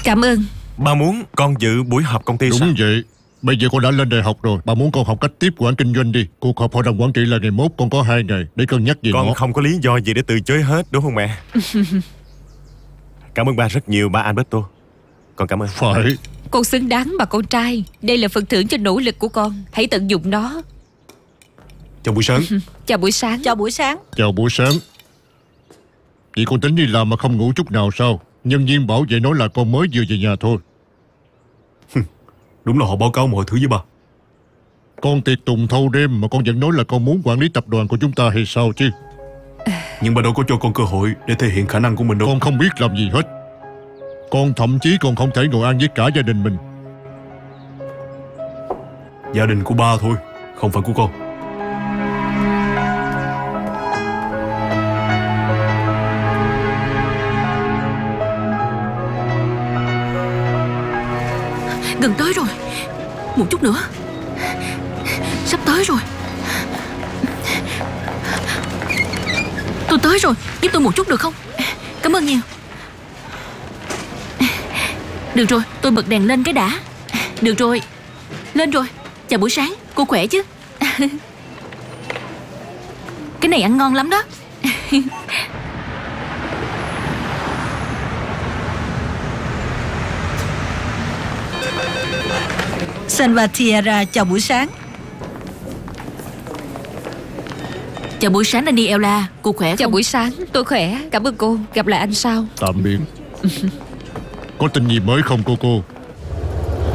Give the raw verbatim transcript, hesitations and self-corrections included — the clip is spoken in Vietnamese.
Cảm ơn. Ba muốn con dự buổi họp công ty Đúng sao? vậy. Bây giờ con đã lên đại học rồi. Bà muốn con học cách tiếp quản kinh doanh đi. Cuộc họp hội đồng quản trị là ngày mốt. Con có hai ngày để cân nhắc về Con nó. không có lý do gì để từ chối hết, đúng không mẹ? Cảm ơn ba rất nhiều, ba Alberto. Con cảm ơn. Phải. Con xứng đáng mà con trai. Đây là phần thưởng cho nỗ lực của con. Hãy tận dụng nó. Chào buổi sáng. Chào buổi sáng. Chào buổi sáng. Chào buổi sáng. Vậy con tính đi làm mà không ngủ chút nào sao? Nhân viên bảo vệ nói là con mới vừa về nhà thôi. Đúng là họ báo cáo mọi thứ với ba. Con tiệc tùng thâu đêm mà con vẫn nói là con muốn quản lý tập đoàn của chúng ta hay sao chứ? Nhưng ba đâu có cho con cơ hội để thể hiện khả năng của mình đâu. Con không biết làm gì hết. Con thậm chí còn không thể ngồi ăn với cả gia đình mình. Gia đình của ba thôi, không phải của con. Gần tới rồi. Một chút nữa. Sắp tới rồi. Tôi tới rồi. Giúp tôi một chút được không? Cảm ơn nhiều. Được rồi, tôi bật đèn lên cái đã. Được rồi. Lên rồi. Chào buổi sáng. Cô khỏe chứ? Cái này ăn ngon lắm đó. Salvatierra, chào buổi sáng. Chào buổi sáng Daniela. Cô khỏe không? Chào buổi sáng. Tôi khỏe. Cảm ơn cô. Gặp lại anh sau. Tạm biệt. Có tin gì mới không cô cô?